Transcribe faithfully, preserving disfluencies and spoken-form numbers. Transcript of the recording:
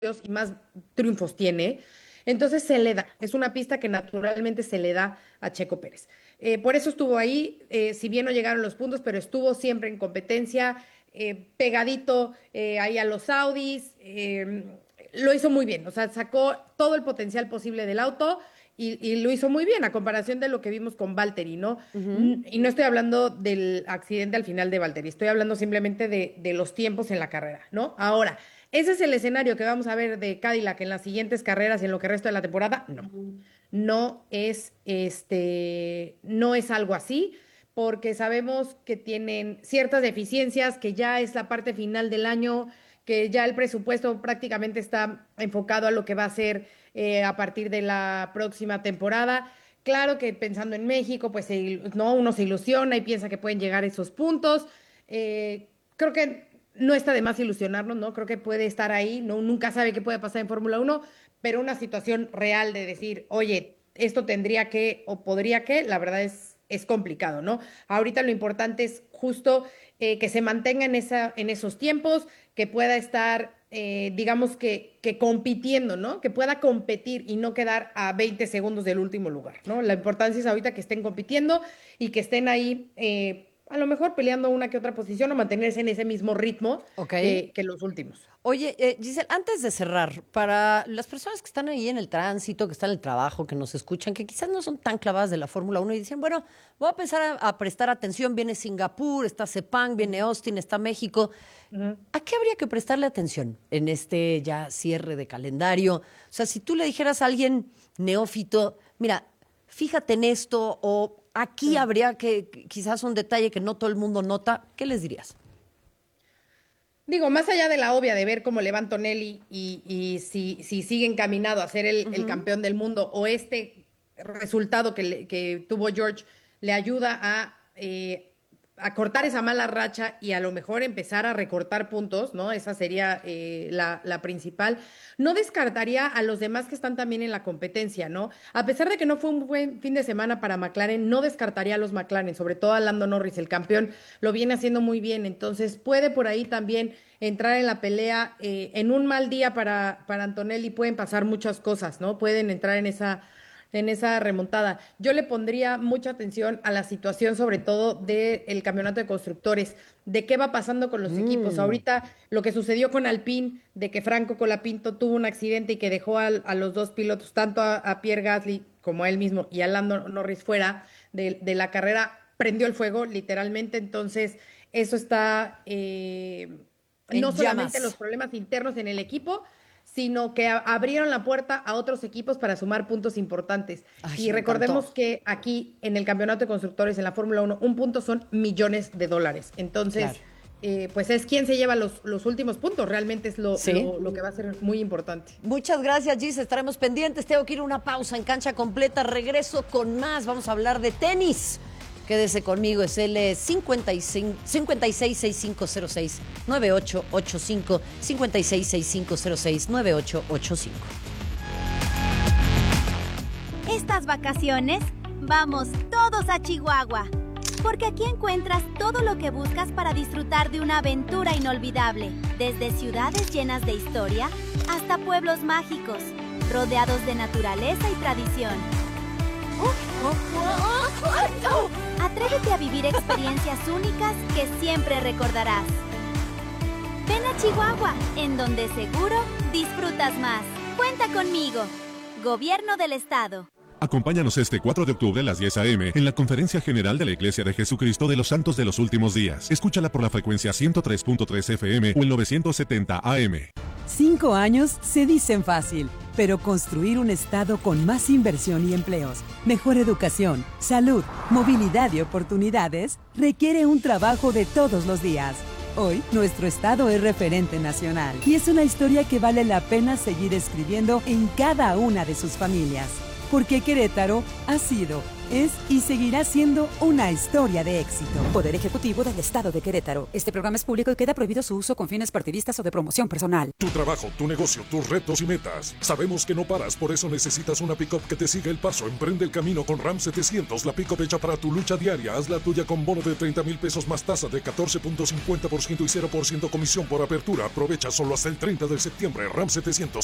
y más triunfos tiene. Entonces se le da, es una pista que naturalmente se le da a Checo Pérez. Eh, por eso estuvo ahí, eh, si bien no llegaron los puntos, pero estuvo siempre en competencia, eh, pegadito eh, ahí a los Audis, eh, lo hizo muy bien, o sea, sacó todo el potencial posible del auto y, y lo hizo muy bien a comparación de lo que vimos con Valtteri, ¿no? Ujú. N- Y no estoy hablando del accidente al final de Valtteri, estoy hablando simplemente de, de los tiempos en la carrera, ¿no? Ahora, ¿ese es el escenario que vamos a ver de Cadillac en las siguientes carreras y en lo que resta de la temporada? No. No es este, no es algo así, porque sabemos que tienen ciertas deficiencias, que ya es la parte final del año, que ya el presupuesto prácticamente está enfocado a lo que va a ser eh, a partir de la próxima temporada. Claro que pensando en México, pues se il- no, uno se ilusiona y piensa que pueden llegar a esos puntos. Eh, creo que no está de más ilusionarnos, ¿no? Creo que puede estar ahí, no, nunca sabe qué puede pasar en Fórmula Uno, pero una situación real de decir, oye, esto tendría que o podría que, la verdad es, es complicado, ¿no? Ahorita lo importante es justo eh, que se mantenga en, esa, en esos tiempos, que pueda estar, eh, digamos que, que compitiendo, ¿no? Que pueda competir y no quedar a veinte segundos del último lugar, ¿no? La importancia es ahorita que estén compitiendo y que estén ahí, eh, a lo mejor peleando una que otra posición o mantenerse en ese mismo ritmo Ok. que, que los últimos. Oye, eh, Giselle, antes de cerrar, para las personas que están ahí en el tránsito, que están en el trabajo, que nos escuchan, que quizás no son tan clavadas de la Fórmula Uno y dicen, bueno, voy a empezar a, a prestar atención, viene Singapur, está Sepang, viene Austin, está México. Ujú. ¿A qué habría que prestarle atención en este ya cierre de calendario? O sea, si tú le dijeras a alguien neófito, mira, fíjate en esto, o aquí Sí. habría que, quizás un detalle que no todo el mundo nota, ¿qué les dirías? Digo, más allá de la obvia de ver cómo le va Antonelli y, y si, si sigue encaminado a ser el, el Ujú. campeón del mundo o este resultado que, le- que tuvo George le ayuda a, eh, a cortar esa mala racha y a lo mejor empezar a recortar puntos, ¿no? Esa sería eh, la, la principal. No descartaría a los demás que están también en la competencia, ¿no? A pesar de que no fue un buen fin de semana para McLaren, no descartaría a los McLaren, sobre todo a Lando Norris, el campeón, lo viene haciendo muy bien, entonces puede por ahí también entrar en la pelea. Eh, en un mal día para, para Antonelli pueden pasar muchas cosas, ¿no? Pueden entrar en esa, en esa remontada. Yo le pondría mucha atención a la situación, sobre todo del campeonato de constructores, de qué va pasando con los equipos. Mm, Ahorita lo que sucedió con Alpine, de que Franco Colapinto tuvo un accidente y que dejó al- a, los dos pilotos, tanto a, a Pierre Gasly como a él mismo y a Lando Norris fuera de, de la carrera, prendió el fuego literalmente. Entonces, eso está eh, no en solamente los llamas. problemas internos en el equipo, sino que a- abrieron la puerta a otros equipos para sumar puntos importantes. Ay, Y me encantó. recordemos que aquí en el campeonato de constructores en la Fórmula Uno un punto son millones de dólares. Claro. Entonces, eh, pues es quien se lleva los, los últimos puntos. Realmente es lo, Sí. lo, lo que va a ser muy importante. Muchas gracias, Gis. Estaremos pendientes. Tengo que ir a una pausa en cancha completa. Regreso con más. Vamos a hablar de tenis. Quédese conmigo. Es el cincuenta y cinco, cincuenta y seis, sesenta y cinco cero seis, nueve ocho ocho cinco, cincuenta y seis, sesenta y cinco cero seis, nueve ocho ocho cinco. Estas vacaciones, vamos todos a Chihuahua, porque aquí encuentras todo lo que buscas para disfrutar de una aventura inolvidable, desde ciudades llenas de historia hasta pueblos mágicos, rodeados de naturaleza y tradición. Atrévete a vivir experiencias únicas que siempre recordarás. Ven a Chihuahua, en donde seguro disfrutas más. Cuenta conmigo. Gobierno del Estado. Acompáñanos este cuatro de octubre a las diez a eme en la Conferencia General de la Iglesia de Jesucristo de los Santos de los Últimos Días. Escúchala por la frecuencia ciento tres punto tres efe eme o el novecientos setenta a eme. Cinco años se dicen fácil, pero construir un estado con más inversión y empleos, mejor educación, salud, movilidad y oportunidades requiere un trabajo de todos los días. Hoy, nuestro estado es referente nacional y es una historia que vale la pena seguir escribiendo en cada una de sus familias. porque Querétaro ha sido, es y seguirá siendo una historia de éxito. Poder Ejecutivo del Estado de Querétaro. Este programa es público y queda prohibido su uso con fines partidistas o de promoción personal. Tu trabajo, tu negocio, tus retos y metas. Sabemos que no paras, por eso necesitas una pick-up que te siga el paso. Emprende el camino con Ram setecientos, la pick-up hecha para tu lucha diaria. Haz la tuya con bono de treinta mil pesos más tasa de catorce punto cincuenta por ciento y cero por ciento comisión por apertura. Aprovecha solo hasta el treinta de septiembre. Ram setecientos.